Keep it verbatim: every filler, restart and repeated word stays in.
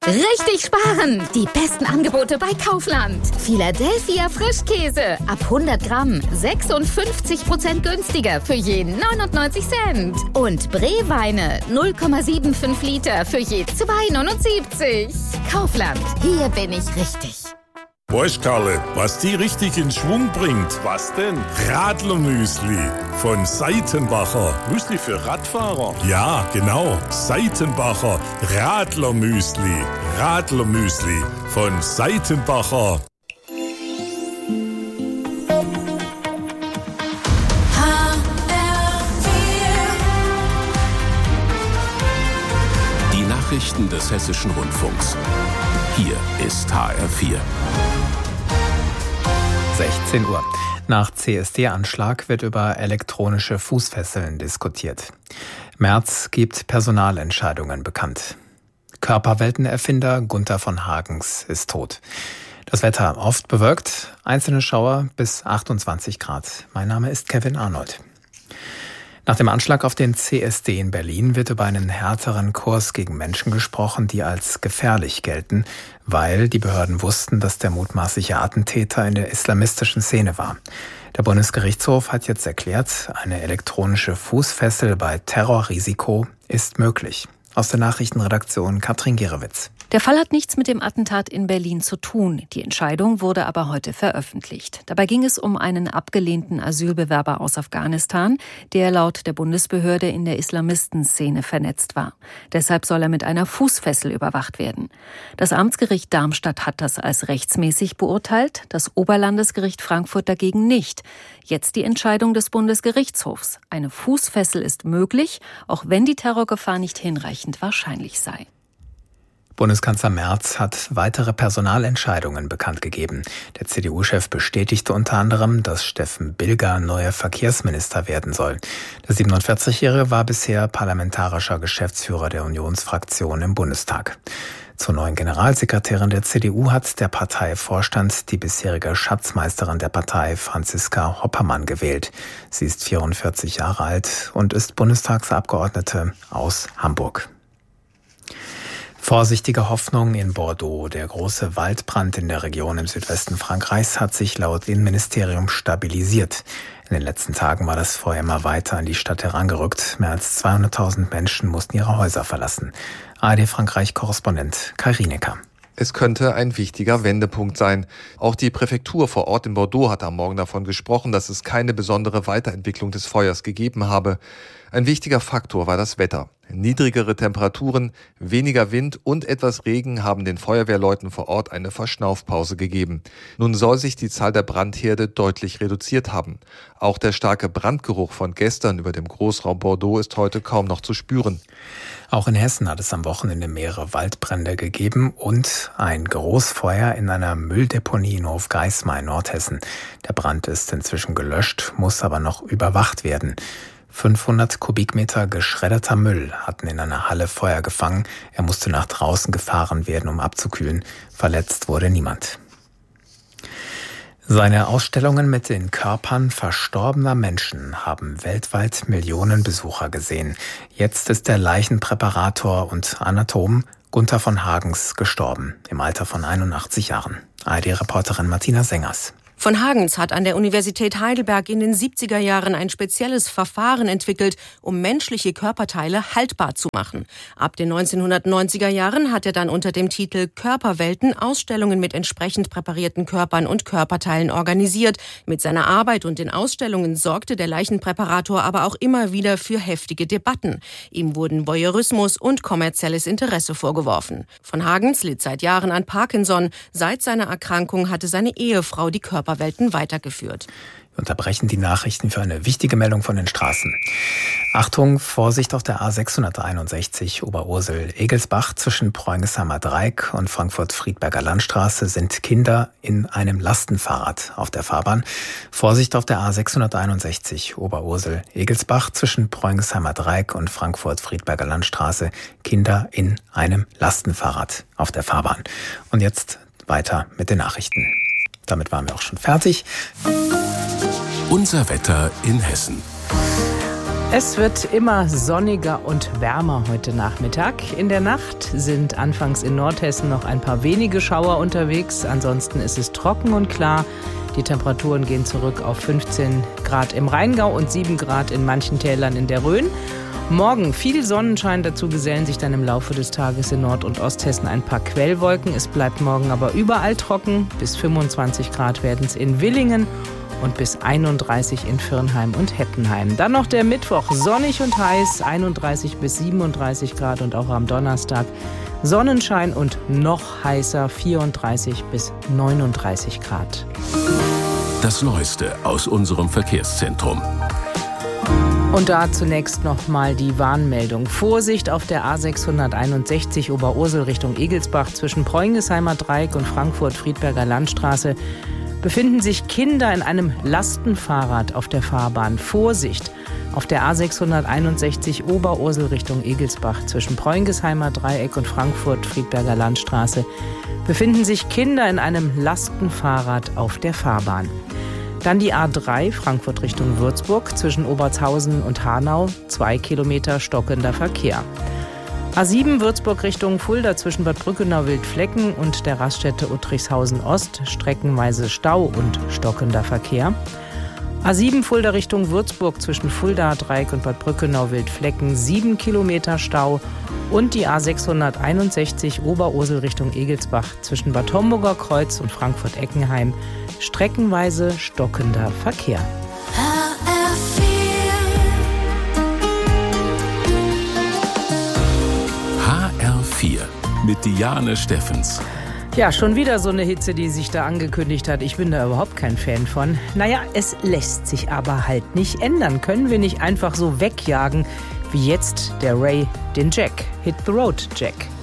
Richtig sparen! Die besten Angebote bei Kaufland. Philadelphia Frischkäse ab hundert Gramm sechsundfünfzig Prozent günstiger für je neunundneunzig Cent. Und Bree-Weine null Komma fünfundsiebzig Liter für je zwei Komma neunundsiebzig. Kaufland, hier bin ich richtig. Weißt Karle, was die richtig in Schwung bringt? Was denn? Radlermüsli von Seitenbacher. Müsli für Radfahrer? Ja, genau. Seitenbacher Radlermüsli. Radlermüsli von Seitenbacher. Die Nachrichten des Hessischen Rundfunks. Hier ist H R vier. sechzehn Uhr. Nach C S D-Anschlag wird über elektronische Fußfesseln diskutiert. Merz gibt Personalentscheidungen bekannt. Körperweltenerfinder Gunther von Hagens ist tot. Das Wetter oft bewölkt, einzelne Schauer bis achtundzwanzig Grad. Mein Name ist Kevin Arnold. Nach dem Anschlag auf den C S D in Berlin wird über einen härteren Kurs gegen Menschen gesprochen, die als gefährlich gelten, weil die Behörden wussten, dass der mutmaßliche Attentäter in der islamistischen Szene war. Der Bundesgerichtshof hat jetzt erklärt, eine elektronische Fußfessel bei Terrorrisiko ist möglich. Aus der Nachrichtenredaktion Katrin Gierewitz. Der Fall hat nichts mit dem Attentat in Berlin zu tun. Die Entscheidung wurde aber heute veröffentlicht. Dabei ging es um einen abgelehnten Asylbewerber aus Afghanistan, der laut der Bundesbehörde in der Islamistenszene vernetzt war. Deshalb soll er mit einer Fußfessel überwacht werden. Das Amtsgericht Darmstadt hat das als rechtsmäßig beurteilt, das Oberlandesgericht Frankfurt dagegen nicht. Jetzt die Entscheidung des Bundesgerichtshofs. Eine Fußfessel ist möglich, auch wenn die Terrorgefahr nicht hinreichend wahrscheinlich sei. Bundeskanzler Merz hat weitere Personalentscheidungen bekannt gegeben. Der C D U-Chef bestätigte unter anderem, dass Steffen Bilger neuer Verkehrsminister werden soll. Der siebenundvierzigjährige war bisher parlamentarischer Geschäftsführer der Unionsfraktion im Bundestag. Zur neuen Generalsekretärin der C D U hat der Parteivorstand die bisherige Schatzmeisterin der Partei, Franziska Hoppermann, gewählt. Sie ist vierundvierzig Jahre alt und ist Bundestagsabgeordnete aus Hamburg. Vorsichtige Hoffnung in Bordeaux. Der große Waldbrand in der Region im Südwesten Frankreichs hat sich laut Innenministerium stabilisiert. In den letzten Tagen war das Feuer immer weiter an die Stadt herangerückt. Mehr als zweihunderttausend Menschen mussten ihre Häuser verlassen. A R D-Frankreich-Korrespondent Kai Rienecker. Es könnte ein wichtiger Wendepunkt sein. Auch die Präfektur vor Ort in Bordeaux hat am Morgen davon gesprochen, dass es keine besondere Weiterentwicklung des Feuers gegeben habe. Ein wichtiger Faktor war das Wetter. Niedrigere Temperaturen, weniger Wind und etwas Regen haben den Feuerwehrleuten vor Ort eine Verschnaufpause gegeben. Nun soll sich die Zahl der Brandherde deutlich reduziert haben. Auch der starke Brandgeruch von gestern über dem Großraum Bordeaux ist heute kaum noch zu spüren. Auch in Hessen hat es am Wochenende mehrere Waldbrände gegeben und ein Großfeuer in einer Mülldeponie in Hofgeismar in Nordhessen. Der Brand ist inzwischen gelöscht, muss aber noch überwacht werden. fünfhundert Kubikmeter geschredderter Müll hatten in einer Halle Feuer gefangen. Er musste nach draußen gefahren werden, um abzukühlen. Verletzt wurde niemand. Seine Ausstellungen mit den Körpern verstorbener Menschen haben weltweit Millionen Besucher gesehen. Jetzt ist der Leichenpräparator und Anatom Gunther von Hagens gestorben, im Alter von einundachtzig Jahren. A R D-Reporterin Martina Sengers. Von Hagens hat an der Universität Heidelberg in den siebziger Jahren ein spezielles Verfahren entwickelt, um menschliche Körperteile haltbar zu machen. Ab den neunzehnhundertneunziger Jahren hat er dann unter dem Titel Körperwelten Ausstellungen mit entsprechend präparierten Körpern und Körperteilen organisiert. Mit seiner Arbeit und den Ausstellungen sorgte der Leichenpräparator aber auch immer wieder für heftige Debatten. Ihm wurden Voyeurismus und kommerzielles Interesse vorgeworfen. Von Hagens litt seit Jahren an Parkinson. Seit seiner Erkrankung hatte seine Ehefrau die Körper Welten weitergeführt. Wir unterbrechen die Nachrichten für eine wichtige Meldung von den Straßen. Achtung, Vorsicht auf der A sechshunderteinundsechzig Oberursel-Egelsbach zwischen Preungesheimer Dreieck und Frankfurt-Friedberger Landstraße sind Kinder in einem Lastenfahrrad auf der Fahrbahn. Vorsicht auf der A sechshunderteinundsechzig Oberursel-Egelsbach zwischen Preungesheimer Dreieck und Frankfurt-Friedberger Landstraße, Kinder in einem Lastenfahrrad auf der Fahrbahn. Und jetzt weiter mit den Nachrichten. Damit waren wir auch schon fertig. Unser Wetter in Hessen. Es wird immer sonniger und wärmer heute Nachmittag. In der Nacht sind anfangs in Nordhessen noch ein paar wenige Schauer unterwegs. Ansonsten ist es trocken und klar. Die Temperaturen gehen zurück auf fünfzehn Grad im Rheingau und sieben Grad in manchen Tälern in der Rhön. Morgen viel Sonnenschein, dazu gesellen sich dann im Laufe des Tages in Nord- und Osthessen ein paar Quellwolken. Es bleibt morgen aber überall trocken. Bis fünfundzwanzig Grad werden es in Willingen und bis einunddreißig in Virnheim und Hettenheim. Dann noch der Mittwoch, sonnig und heiß, einunddreißig bis siebenunddreißig Grad und auch am Donnerstag Sonnenschein und noch heißer, vierunddreißig bis neununddreißig Grad. Das Neueste aus unserem Verkehrszentrum. Und da zunächst noch mal die Warnmeldung. Vorsicht auf der A sechshunderteinundsechzig Oberursel Richtung Egelsbach zwischen Preungesheimer Dreieck und Frankfurt-Friedberger Landstraße befinden sich Kinder in einem Lastenfahrrad auf der Fahrbahn. Vorsicht! Auf der A sechshunderteinundsechzig Oberursel Richtung Egelsbach zwischen Preungesheimer Dreieck und Frankfurt-Friedberger Landstraße befinden sich Kinder in einem Lastenfahrrad auf der Fahrbahn. Dann die A drei Frankfurt Richtung Würzburg zwischen Obertshausen und Hanau, zwei Kilometer stockender Verkehr. A sieben Würzburg Richtung Fulda zwischen Bad Brückenau-Wildflecken und der Raststätte Uttrichshausen Ost, streckenweise Stau und stockender Verkehr. A sieben Fulda Richtung Würzburg zwischen Fulda Dreieck und Bad Brückenau-Wildflecken, sieben Kilometer Stau. Und die A sechshunderteinundsechzig Oberursel Richtung Egelsbach zwischen Bad Homburger Kreuz und Frankfurt-Eckenheim, streckenweise stockender Verkehr. H R vier mit Diane Steffens. Ja, schon wieder so eine Hitze, die sich da angekündigt hat. Ich bin da überhaupt kein Fan von. Naja, es lässt sich aber halt nicht ändern. Können wir nicht einfach so wegjagen, wie jetzt der Ray den Jack. Hit the road, Jack.